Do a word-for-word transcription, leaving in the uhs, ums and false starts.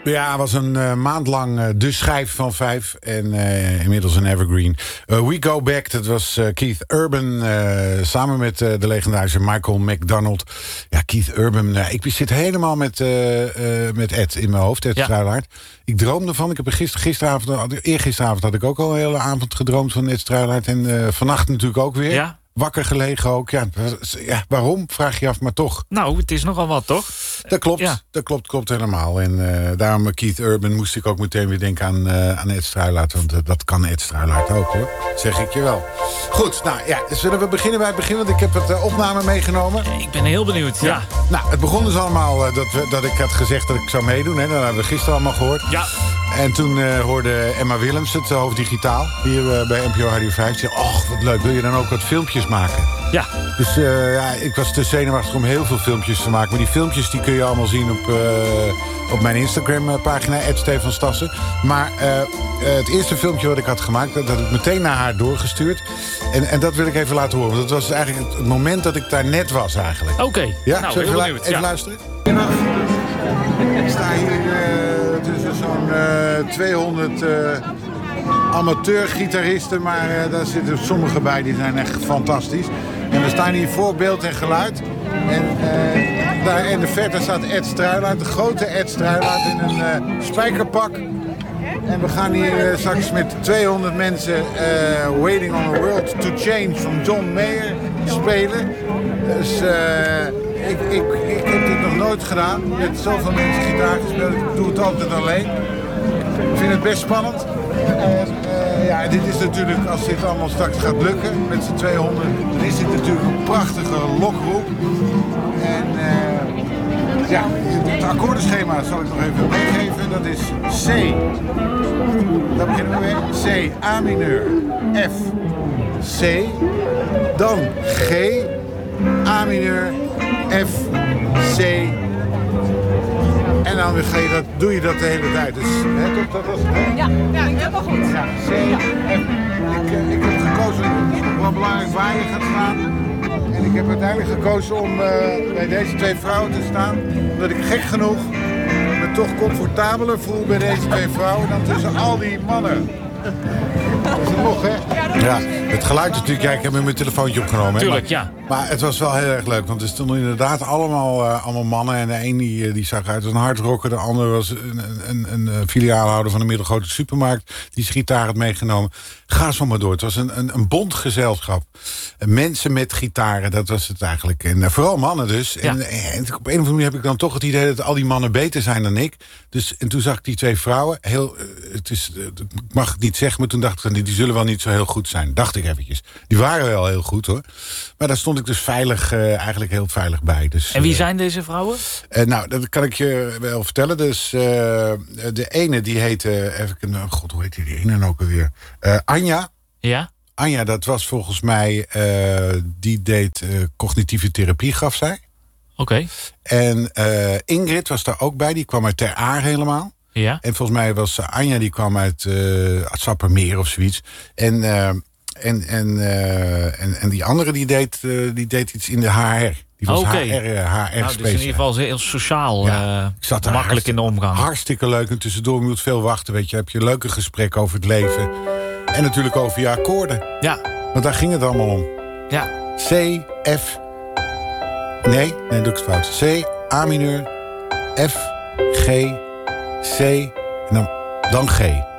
Ja, het was een uh, maand lang uh, de schijf van vijf. En uh, inmiddels een evergreen. Uh, We Go Back, dat was uh, Keith Urban. Uh, samen met uh, de legendarische Michael McDonald. Ja, Keith Urban. Uh, ik zit helemaal met, uh, uh, met Ed in mijn hoofd. Ed ja. Struilaert. Ik droomde van. Ik heb gister, gisteravond, eergisteravond had ik ook al een hele avond gedroomd van Ed Struilaert. En uh, vannacht natuurlijk ook weer. Ja. Wakker gelegen ook. Ja, ja, waarom? Vraag je af, maar toch. Nou, het is nogal wat, toch? Dat klopt, ja. dat klopt, klopt helemaal. En uh, daarom Keith Urban moest ik ook meteen weer denken aan, uh, aan Ed Struilaert. Want uh, dat kan Ed Struilaert ook, hoor. Zeg ik je wel. Goed, nou ja, zullen we beginnen bij het begin? Want ik heb het uh, opname meegenomen. Ik ben heel benieuwd, ja. ja. Nou, het begon dus allemaal uh, dat, we, dat ik had gezegd dat ik zou meedoen. Hè. Dat hebben we gisteren allemaal gehoord. Ja. En toen uh, hoorde Emma Willems, het hoofd digitaal, hier uh, bij N P O Radio vijf. Ze zei, och, wat leuk, wil je dan ook wat filmpjes maken? Ja. Dus uh, ja, ik was te zenuwachtig om heel veel filmpjes te maken. Maar die filmpjes die kun je allemaal zien op, uh, op mijn Instagram-pagina, at Stefan Stassen. Maar uh, uh, het eerste filmpje wat ik had gemaakt, dat had ik meteen naar haar doorgestuurd. En, en dat wil ik even laten horen. Want dat was eigenlijk het moment dat ik daar net was eigenlijk. Oké, okay. Ja, nou, zullen we even, even ja. luisteren? Ik sta hier uh, tussen zo'n uh, tweehonderd... Uh, amateurgitaristen, maar uh, daar zitten sommige bij, die zijn echt fantastisch. En we staan hier voor beeld en geluid. En uh, daar in de verte staat Ed Struilaert, de grote Ed Struilaert in een uh, spijkerpak. En we gaan hier uh, straks met tweehonderd mensen uh, Waiting on a World to Change van John Mayer spelen. Dus uh, ik, ik, ik heb dit nog nooit gedaan, met zoveel mensen gitaar gespeeld. Ik doe het altijd alleen. Ik vind het best spannend. En uh, ja, dit is natuurlijk, als dit allemaal straks gaat lukken met z'n tweehonderd, dan is dit natuurlijk een prachtige lokroep. En uh, ja, het akkoordenschema zal ik nog even meegeven. Dat is C. Daar beginnen we mee. C, A mineur, F, C. Dan G, A mineur, F, C. En dan ga je dat, doe je dat de hele tijd. Dus, hè, toch, dat was, hè? Ja, ja, helemaal goed. Ja, C, ja. F. Ik, ik heb gekozen, het is wel belangrijk waar je gaat staan. En ik heb uiteindelijk gekozen om uh, bij deze twee vrouwen te staan. Omdat ik gek genoeg me toch comfortabeler voel bij deze twee vrouwen dan tussen al die mannen. Dat is het nog, hè? Ja, het geluid natuurlijk. Ja, ik heb mijn telefoontje opgenomen. Tuurlijk, maar, ja. Maar het was wel heel erg leuk. Want er stonden inderdaad allemaal, uh, allemaal mannen. En de een die, die zag uit als een hardrocker. De ander was een, een, een, een filiaalhouder van een middelgrote supermarkt. Die zijn gitaar had meegenomen. Ga zo maar door. Het was een, een, een bont gezelschap. Mensen met gitaren, dat was het eigenlijk. En uh, vooral mannen dus. Ja. En, en op een of andere manier heb ik dan toch het idee dat al die mannen beter zijn dan ik. Dus, en toen zag ik die twee vrouwen. Heel, uh, het is, uh, ik mag het niet zeggen, maar toen dacht ik, die, die zullen wel niet zo heel goed zijn. Dacht ik eventjes. Die waren wel heel goed, hoor. Maar daar stond ik dus veilig, uh, eigenlijk heel veilig bij. Dus, en wie uh, zijn deze vrouwen? Uh, nou, dat kan ik je wel vertellen. Dus uh, de ene die heette, even, uh, god, hoe heet die, die ene ook alweer? Uh, Anja. Ja? Anja, dat was volgens mij, uh, die deed uh, cognitieve therapie, gaf zij. Oké. Okay. En uh, Ingrid was daar ook bij, die kwam uit Ter Aar helemaal. Ja. En volgens mij was uh, Anja, die kwam uit, uh, uit Sappermeer of zoiets. En, uh, en, en, uh, en, en die andere, die deed, uh, die deed iets in de H R. Die was okay. H R, H R nou, dus in ieder geval heel sociaal, ja, uh, ik zat makkelijk in de omgang. Hartstikke leuk. En tussendoor moet veel wachten, weet je. Heb je leuke gesprekken over het leven. En natuurlijk over je akkoorden. Ja. Want daar ging het allemaal om. Ja. C, F. Nee, nee, doe ik het fout. C, A mineur, F, G, C en dan, dan G.